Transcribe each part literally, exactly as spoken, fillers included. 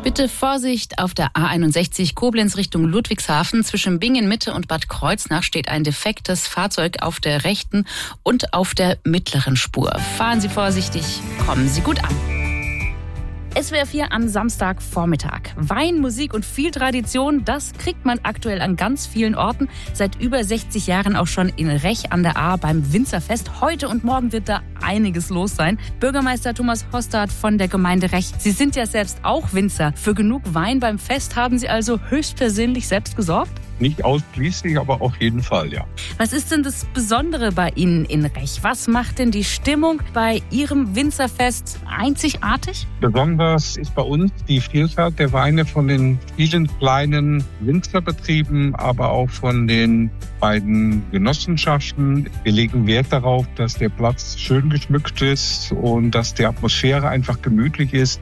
Bitte Vorsicht, auf der A einundsechzig Koblenz Richtung Ludwigshafen. Zwischen Bingen Mitte und Bad Kreuznach steht ein defektes Fahrzeug auf der rechten und auf der mittleren Spur. Fahren Sie vorsichtig, kommen Sie gut an. S W R vier am Samstagvormittag. Wein, Musik und viel Tradition, das kriegt man aktuell an ganz vielen Orten. Seit über sechzig Jahren auch schon in Rech an der Ahr beim Winzerfest. Heute und morgen wird da einiges los sein. Bürgermeister Thomas Hostad von der Gemeinde Rech. Sie sind ja selbst auch Winzer. Für genug Wein beim Fest haben Sie also höchstpersönlich selbst gesorgt? Nicht ausschließlich, aber auf jeden Fall, ja. Was ist denn das Besondere bei Ihnen in Rech? Was macht denn die Stimmung bei Ihrem Winzerfest einzigartig? Besonders ist bei uns die Vielfalt der Weine von den vielen kleinen Winzerbetrieben, aber auch von den beiden Genossenschaften. Wir legen Wert darauf, dass der Platz schön geschmückt ist und dass die Atmosphäre einfach gemütlich ist.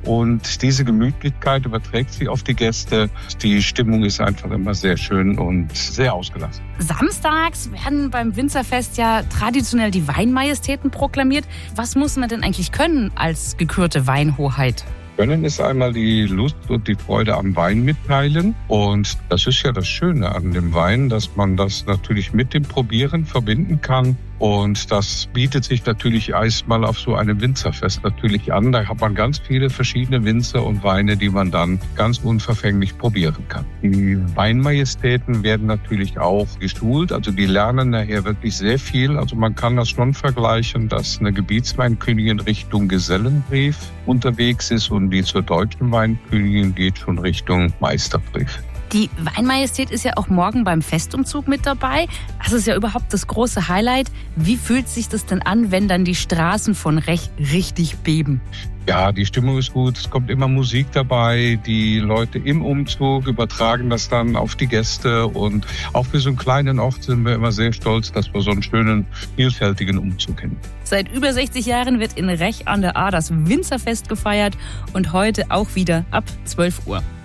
Und diese Gemütlichkeit überträgt sich auf die Gäste. Die Stimmung ist einfach immer sehr schön und sehr ausgelassen. Samstags werden beim Winzerfest ja traditionell die Weinmajestäten proklamiert. Was muss man denn eigentlich können als gekürte Weinhoheit? Können ist einmal die Lust und die Freude am Wein mitteilen. Und das ist ja das Schöne an dem Wein, dass man das natürlich mit dem Probieren verbinden kann. Und das bietet sich natürlich erstmal auf so einem Winzerfest natürlich an. Da hat man ganz viele verschiedene Winzer und Weine, die man dann ganz unverfänglich probieren kann. Die Weinmajestäten werden natürlich auch geschult. Also die lernen nachher wirklich sehr viel. Also man kann das schon vergleichen, dass eine Gebietsweinkönigin Richtung Gesellenbrief unterwegs ist und die zur deutschen Weinkönigin geht schon Richtung Meisterbrief. Die Weinmajestät ist ja auch morgen beim Festumzug mit dabei. Das ist ja überhaupt das große Highlight. Wie fühlt sich das denn an, wenn dann die Straßen von Rech richtig beben? Ja, die Stimmung ist gut. Es kommt immer Musik dabei. Die Leute im Umzug übertragen das dann auf die Gäste. Und auch für so einen kleinen Ort sind wir immer sehr stolz, dass wir so einen schönen, vielfältigen Umzug haben. Seit über sechzig Jahren wird in Rech an der Ahr das Winzerfest gefeiert und heute auch wieder ab zwölf Uhr.